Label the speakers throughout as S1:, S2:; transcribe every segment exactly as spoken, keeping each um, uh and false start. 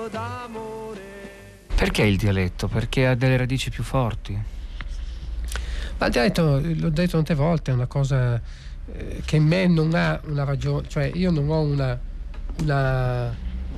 S1: Perché il dialetto? Perché ha delle radici più forti?
S2: Ma il dialetto, l'ho detto tante volte, è una cosa eh, che in me non ha una ragione, cioè io non ho una, una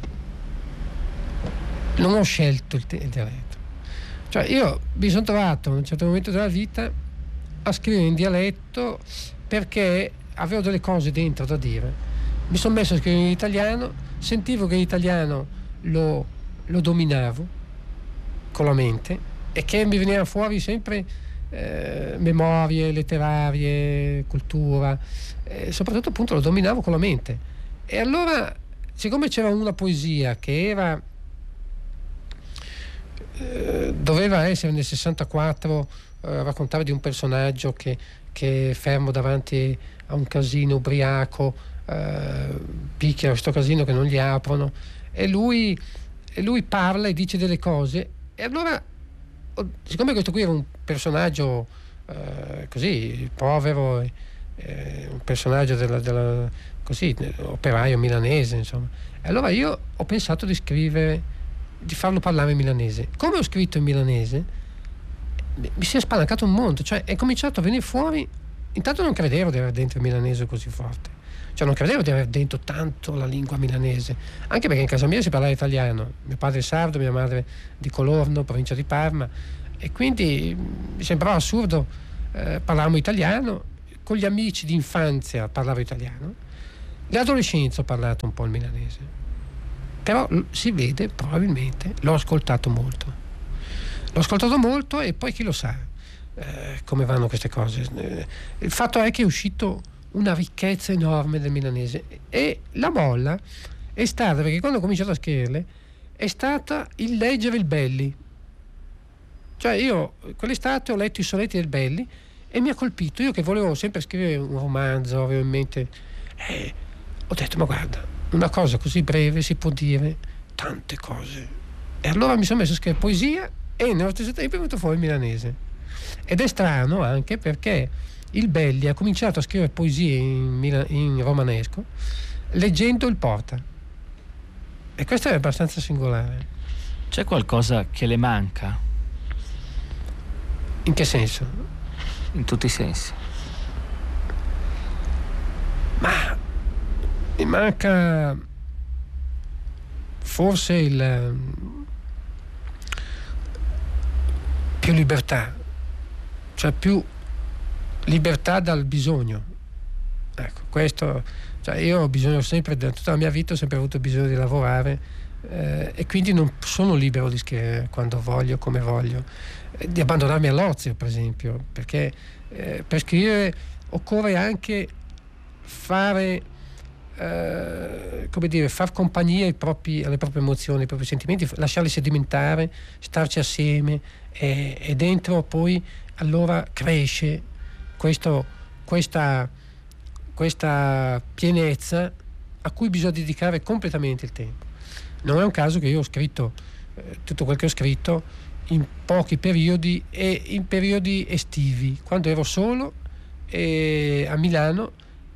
S2: non ho scelto il, te- il dialetto, cioè io mi sono trovato in un certo momento della vita a scrivere in dialetto perché avevo delle cose dentro da dire, mi sono messo a scrivere in italiano, sentivo che l'italiano lo, lo dominavo con la mente e che mi veniva fuori sempre eh, memorie letterarie, cultura, eh, soprattutto appunto lo dominavo con la mente. E allora, siccome c'era una poesia che era eh, doveva essere nel sessantaquattro, eh, raccontare di un personaggio che, che è fermo davanti a un casino ubriaco, eh, picchia questo casino che non gli aprono e lui, e lui parla e dice delle cose. E allora, siccome questo qui era un personaggio eh, così povero, eh, un personaggio della, della, così, operaio milanese, insomma, e allora io ho pensato di scrivere, di farlo parlare in milanese. Come ho scritto in milanese, mi si è spalancato un mondo, cioè è cominciato a venire fuori. Intanto non credevo di avere dentro il milanese così forte. Cioè non credevo di aver dentro tanto la lingua milanese, anche perché in casa mia si parlava italiano, mio padre è sardo, mia madre di Colorno, provincia di Parma, e quindi mi sembrava assurdo, eh, parlavamo italiano, con gli amici di infanzia parlavo italiano, l'adolescenza ho parlato un po' il milanese, però si vede probabilmente, l'ho ascoltato molto, l'ho ascoltato molto e poi chi lo sa eh, come vanno queste cose. Eh, il fatto è che è uscito una ricchezza enorme del milanese e la molla è stata, perché quando ho cominciato a scriverle, è stata il leggere il Belli. Cioè io quell'estate ho letto i sonetti del Belli e mi ha colpito. Io che volevo sempre scrivere un romanzo, avevo in mente, eh, ho detto ma guarda, una cosa così breve si può dire tante cose. E allora mi sono messo a scrivere poesia e nello stesso tempo è venuto fuori il milanese. Ed è strano anche perché il Belli ha cominciato a scrivere poesie in, Mila- in romanesco leggendo il Porta, e questo è abbastanza singolare.
S1: C'è qualcosa che le manca?
S2: In che senso?
S1: In tutti i sensi.
S2: Ma mi manca forse il più libertà, cioè più libertà dal bisogno. Ecco, questo, cioè io ho bisogno sempre, da tutta la mia vita ho sempre avuto bisogno di lavorare eh, e quindi non sono libero di scrivere quando voglio, come voglio, eh, di abbandonarmi all'ozio, per esempio, perché eh, per scrivere occorre anche fare eh, come dire, far compagnia ai propri, alle proprie emozioni, ai propri sentimenti, lasciarli sedimentare, starci assieme e, e dentro poi allora cresce questo, questa, questa pienezza a cui bisogna dedicare completamente il tempo. Non è un caso che io ho scritto eh, tutto quel che ho scritto in pochi periodi e in periodi estivi, quando ero solo eh, a Milano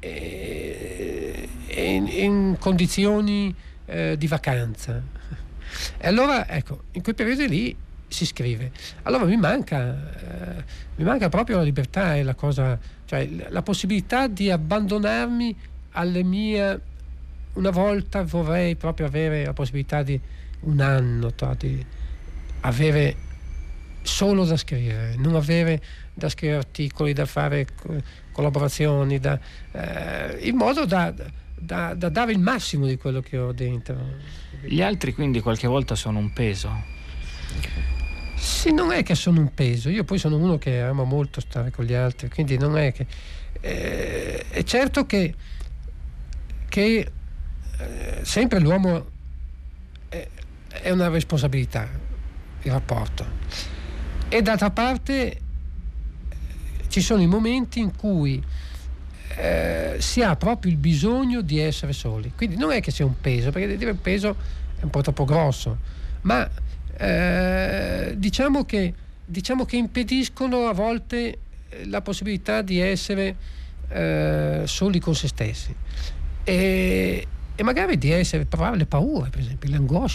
S2: e, e in, in condizioni eh, di vacanza. E allora ecco, in quei periodi lì si scrive. Allora mi manca eh, mi manca proprio la libertà e la cosa, cioè la possibilità di abbandonarmi alle mie. Una volta vorrei proprio avere la possibilità di un anno di avere solo da scrivere, non avere da scrivere articoli, da fare collaborazioni, da, eh, in modo da, da, da dare il massimo di quello che ho dentro.
S1: Gli altri quindi qualche volta sono un peso?
S2: Sì, non è che sono un peso, io poi sono uno che ama molto stare con gli altri, quindi non è che eh, è certo che che eh, sempre l'uomo è, è una responsabilità, il rapporto, e d'altra parte eh, ci sono i momenti in cui eh, si ha proprio il bisogno di essere soli, quindi non è che sia un peso, perché dire un peso è un po' troppo grosso, ma eh, diciamo che diciamo che impediscono a volte la possibilità di essere eh, soli con se stessi e, e magari di essere, provare le paure, per esempio, le angosce,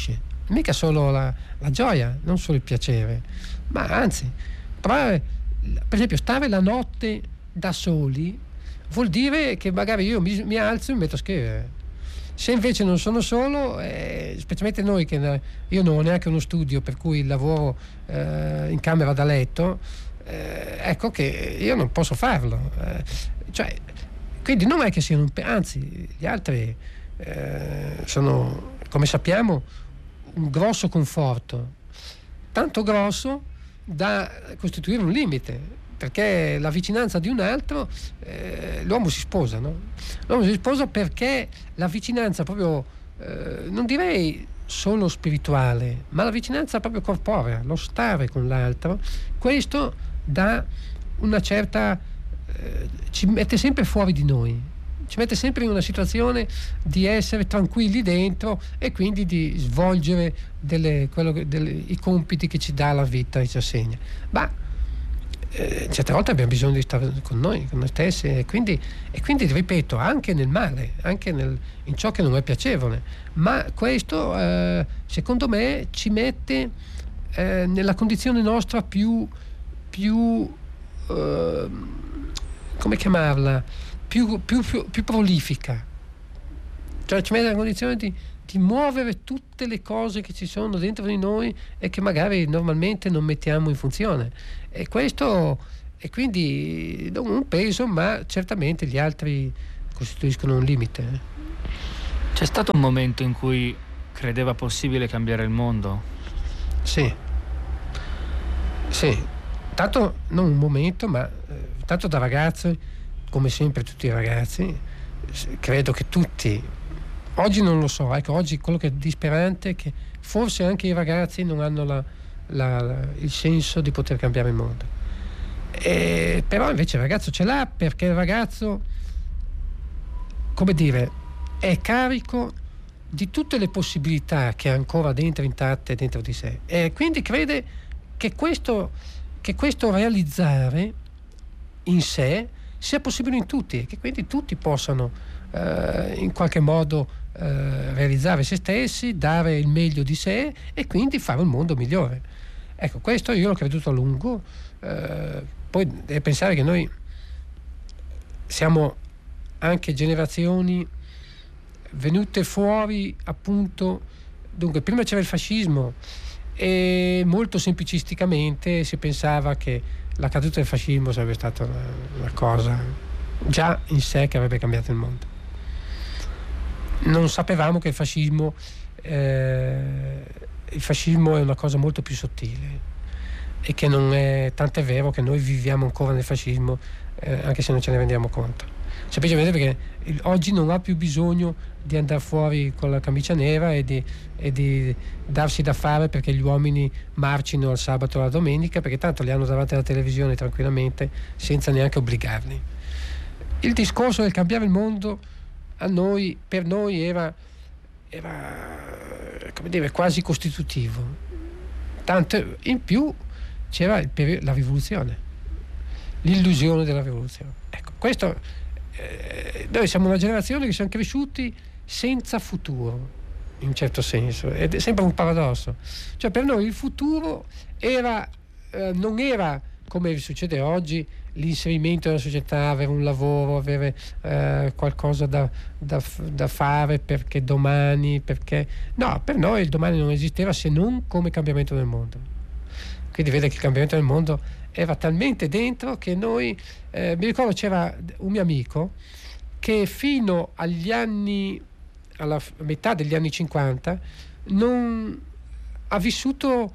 S2: mica solo la, la gioia, non solo il piacere, ma anzi, provare, per esempio, stare la notte da soli vuol dire che magari io mi, mi alzo e mi metto a scrivere. Se invece non sono solo, eh, specialmente noi che ne, io non ho neanche uno studio per cui lavoro eh, in camera da letto, eh, ecco che io non posso farlo. Eh, cioè, quindi non è che siano, anzi, gli altri eh, sono, come sappiamo, un grosso conforto, tanto grosso da costituire un limite, perché la vicinanza di un altro, eh, l'uomo si sposa, no? L'uomo si sposa perché la vicinanza proprio, eh, non direi solo spirituale, ma la vicinanza proprio corporea, lo stare con l'altro, questo dà una certa, eh, ci mette sempre fuori di noi, ci mette sempre in una situazione di essere tranquilli dentro e quindi di svolgere delle, quello che, delle, i compiti che ci dà la vita e ci assegna. Ma eh, certe volte abbiamo bisogno di stare con noi, con noi stessi, e quindi, e quindi ripeto, anche nel male, anche nel, in ciò che non è piacevole, ma questo eh, secondo me ci mette eh, nella condizione nostra più, più eh, come chiamarla? Più, più, più, più prolifica, cioè ci mette nella condizione di, di muovere tutte le cose che ci sono dentro di noi e che magari normalmente non mettiamo in funzione, e questo e quindi non un peso, ma certamente gli altri costituiscono un limite.
S1: C'è stato un momento in cui credeva possibile cambiare il mondo?
S2: Sì, sì, tanto non un momento, ma eh, tanto da ragazzo, come sempre tutti i ragazzi, credo che tutti, oggi non lo so, ecco, oggi quello che è disperante è che forse anche i ragazzi non hanno la, la, la, il senso di poter cambiare il mondo, e, però invece il ragazzo ce l'ha, perché il ragazzo, come dire, è carico di tutte le possibilità che ha ancora dentro, intatte dentro di sé, e quindi crede che questo, che questo realizzare in sé sia possibile in tutti, e che quindi tutti possano eh, in qualche modo eh, realizzare se stessi, dare il meglio di sé e quindi fare un mondo migliore. Ecco, questo io l'ho creduto a lungo, eh, poi deve pensare che noi siamo anche generazioni venute fuori, appunto, dunque prima c'era il fascismo e molto semplicisticamente si pensava che la caduta del fascismo sarebbe stata una, una cosa già in sé che avrebbe cambiato il mondo. Non sapevamo che il fascismo eh, il fascismo è una cosa molto più sottile, e che non è, tant'è vero che noi viviamo ancora nel fascismo eh, anche se non ce ne rendiamo conto, semplicemente perché il, oggi non ha più bisogno di andare fuori con la camicia nera e di, e di darsi da fare perché gli uomini marcino al sabato o alla domenica, perché tanto li hanno davanti alla televisione tranquillamente senza neanche obbligarli. Il discorso del cambiare il mondo a noi, per noi era, era come dire, quasi costitutivo, tanto in più c'era il peri- la rivoluzione, l'illusione della rivoluzione. Ecco, questo eh, noi siamo una generazione che siamo cresciuti senza futuro, in un certo senso, ed è sempre un paradosso, cioè per noi il futuro era eh, non era, come succede oggi, l'inserimento nella società, avere un lavoro, avere eh, qualcosa da, da, da fare perché domani, perché no, per noi il domani non esisteva se non come cambiamento del mondo. Quindi vede che il cambiamento del mondo era talmente dentro che noi, eh, mi ricordo c'era un mio amico che fino agli anni, alla metà degli anni cinquanta, non ha vissuto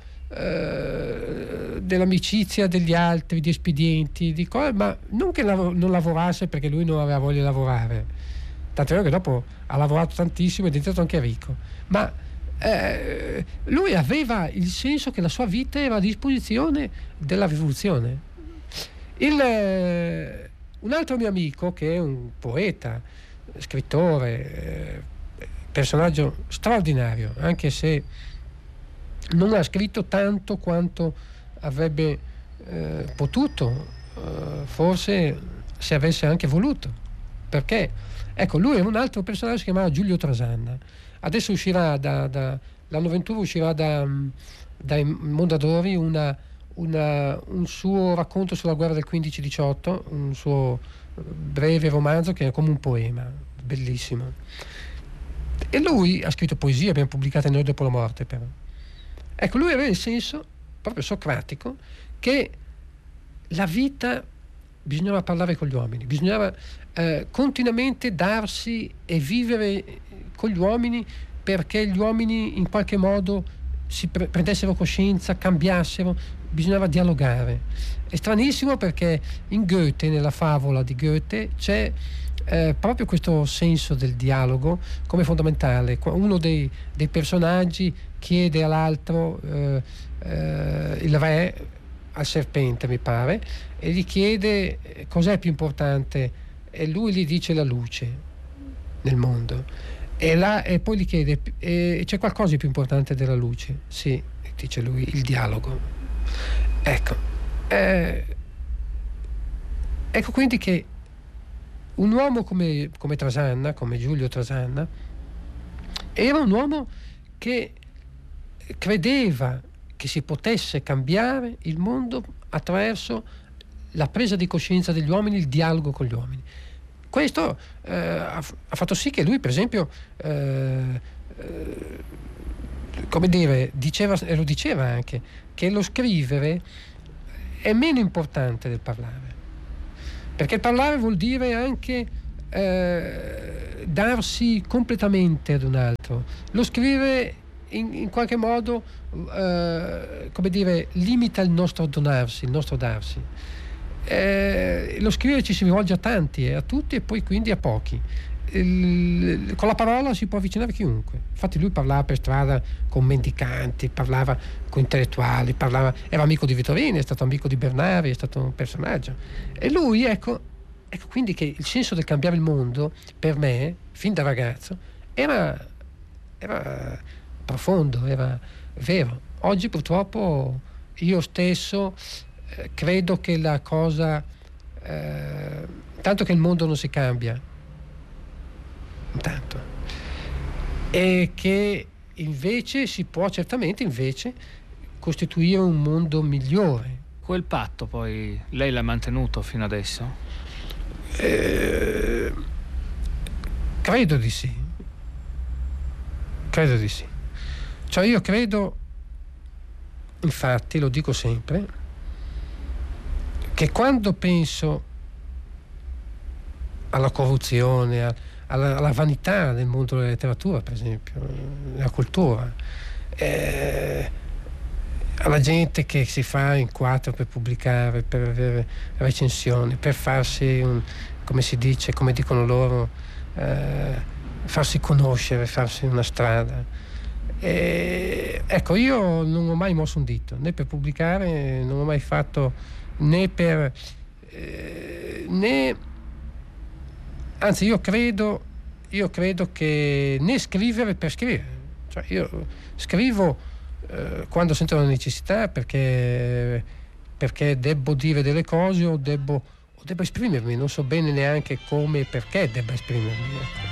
S2: eh, dell'amicizia degli altri, di espedienti, di cose, ma non che lav- non lavorasse perché lui non aveva voglia di lavorare, tanto è vero che dopo ha lavorato tantissimo ed è diventato anche ricco, ma eh, lui aveva il senso che la sua vita era a disposizione della rivoluzione. Il, eh, un altro mio amico, che è un poeta, scrittore, eh, personaggio straordinario, anche se non ha scritto tanto quanto avrebbe eh, potuto, eh, forse se avesse anche voluto, perché ecco, lui è un altro personaggio che si chiamava Giulio Trasanna. Adesso uscirà da, da l'anno ventuno uscirà da, dai Mondadori una, una, un suo racconto sulla guerra del quindici diciotto, un suo breve romanzo che è come un poema, bellissimo. E lui ha scritto poesie, abbiamo pubblicato Noi dopo la morte, però. Ecco, lui aveva il senso proprio socratico che la vita bisognava parlare con gli uomini, bisognava eh, continuamente darsi e vivere con gli uomini, perché gli uomini in qualche modo si pre- prendessero coscienza, cambiassero, bisognava dialogare. È stranissimo perché in Goethe, nella favola di Goethe, c'è eh, proprio questo senso del dialogo come fondamentale. Uno dei, dei personaggi chiede all'altro, eh, eh, il re, al serpente mi pare, e gli chiede cos'è più importante, e lui gli dice la luce nel mondo, e, là, e poi gli chiede e c'è qualcosa di più importante della luce? Sì, dice lui, il dialogo. Ecco, eh, ecco quindi che un uomo come, come Trasanna, come Giulio Trasanna, era un uomo che credeva che si potesse cambiare il mondo attraverso la presa di coscienza degli uomini, il dialogo con gli uomini. Questo eh, ha, ha fatto sì che lui, per esempio, eh, eh, come dire, diceva, e lo diceva anche, che lo scrivere è meno importante del parlare, perché il parlare vuol dire anche eh, darsi completamente ad un altro. Lo scrivere in, in qualche modo eh, come dire, limita il nostro donarsi, il nostro darsi. Eh, lo scrivere ci si rivolge a tanti, eh, a tutti e poi quindi a pochi. Il, con la parola si può avvicinare chiunque. Infatti lui parlava per strada con mendicanti, parlava con intellettuali, parlava, era amico di Vittorini, è stato amico di Bernari, è stato un personaggio. E lui, ecco, ecco quindi che il senso del cambiare il mondo per me, fin da ragazzo, era, era profondo, era vero. Oggi purtroppo io stesso eh, credo che la cosa, eh, tanto che il mondo non si cambia, intanto, e che invece si può certamente invece costituire un mondo migliore.
S1: Quel patto poi lei l'ha mantenuto fino adesso?
S2: Eh, credo di sì, credo di sì. Cioè io credo, infatti lo dico sempre, che quando penso alla corruzione, a, alla, alla vanità del mondo della letteratura, per esempio, della cultura, eh, alla gente che si fa in quattro per pubblicare, per avere recensioni, per farsi, un, come si dice, come dicono loro, eh, farsi conoscere, farsi una strada. E, ecco, io non ho mai mosso un dito, né per pubblicare, non ho mai fatto, né per eh, né anzi io credo io credo che né scrivere per scrivere, cioè io scrivo eh, quando sento la necessità, perché perché debbo dire delle cose o debbo o debbo esprimermi, non so bene neanche come e perché debba esprimermi, ecco.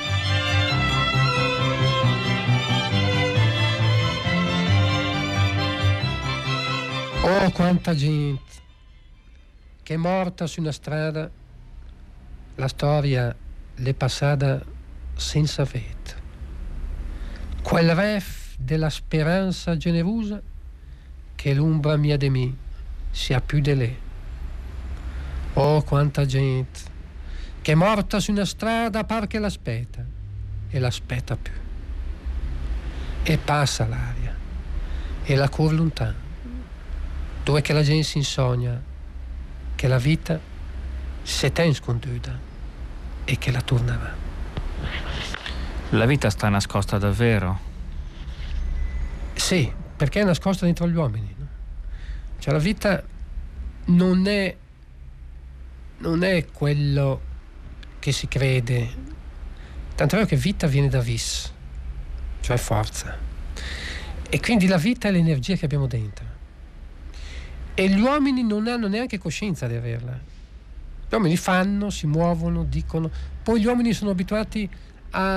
S2: Oh, quanta gente che è morta su una strada, la storia l'è passata senza vet. Quel ref della speranza generosa che l'ombra mia di me sia più di lei. Oh, quanta gente che è morta su una strada par che l'aspetta e l'aspetta più. E passa l'aria e la curva lontana, dove che la gente si insogna che la vita se ten sconduta e che la tornerà.
S1: La vita sta nascosta davvero?
S2: Sì, perché è nascosta dentro gli uomini, no? Cioè la vita non è non è quello che si crede, tanto è vero che vita viene da vis, cioè forza, e quindi la vita è l'energia che abbiamo dentro. E gli uomini non hanno neanche coscienza di averla. Gli uomini fanno, si muovono, dicono. Poi gli uomini sono abituati a,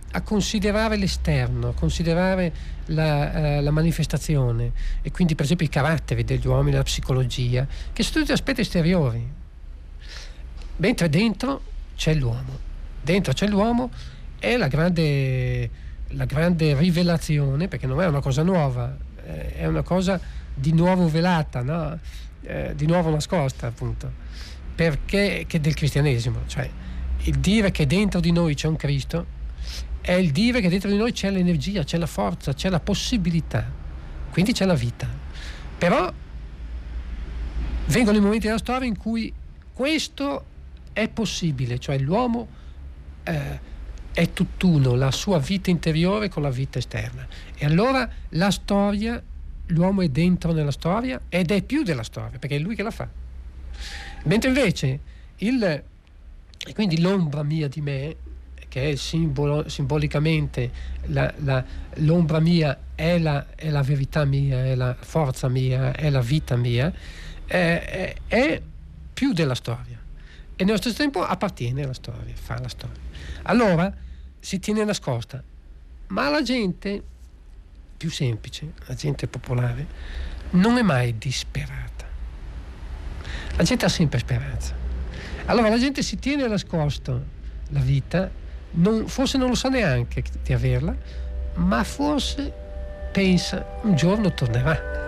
S2: a considerare l'esterno, a considerare la, eh, la manifestazione, e quindi per esempio i caratteri degli uomini, la psicologia, che sono tutti aspetti esteriori, mentre dentro c'è l'uomo. Dentro c'è l'uomo, è la grande, la grande rivelazione, perché non è una cosa nuova, eh, è una cosa di nuovo velata, no? eh, di nuovo nascosta, appunto, perché che del cristianesimo, cioè il dire che dentro di noi c'è un Cristo è il dire che dentro di noi c'è l'energia, c'è la forza, c'è la possibilità, quindi c'è la vita. Però vengono i momenti della storia in cui questo è possibile, cioè l'uomo eh, è tutt'uno, la sua vita interiore con la vita esterna, e allora la storia, l'uomo è dentro nella storia ed è più della storia, perché è lui che la fa. Mentre invece il, e quindi l'ombra mia di me, che è il simbolo, simbolicamente la, la, l'ombra mia è la, è la verità mia, è la forza mia, è la vita mia, è, è, è più della storia, e nello stesso tempo appartiene alla storia, fa la storia. Allora si tiene nascosta, ma la gente più semplice, la gente popolare, non è mai disperata. La gente ha sempre speranza. Allora la gente si tiene nascosto la vita, non, forse non lo sa neanche di averla, ma forse pensa un giorno tornerà.